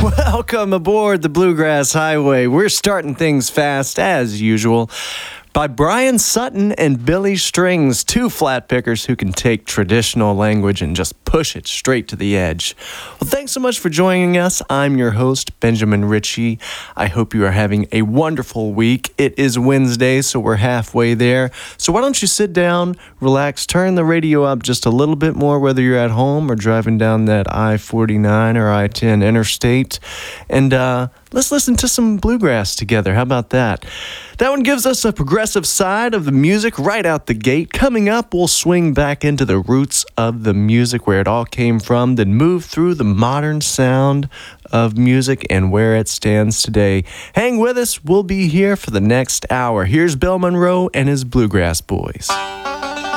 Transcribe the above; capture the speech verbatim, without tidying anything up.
Welcome aboard the Bluegrass Highway. We're starting things fast, as usual, by Brian Sutton and Billy Strings, two flat pickers who can take traditional language and just push it straight to the edge. Well, thanks so much for joining us. I'm your host, Benjamin Ritchie. I hope you are having a wonderful week. It is Wednesday, so we're halfway there. So why don't you sit down, relax, turn the radio up just a little bit more, whether you're at home or driving down that I forty-nine or I ten interstate, and uh, let's listen to some bluegrass together. How about that? That one gives us a progressive side of the music right out the gate. Coming up, we'll swing back into the roots of the music, where it all came from, then move through the modern sound of music and where it stands today. Hang with us. We'll be here for the next hour. Here's Bill Monroe and his Bluegrass Boys.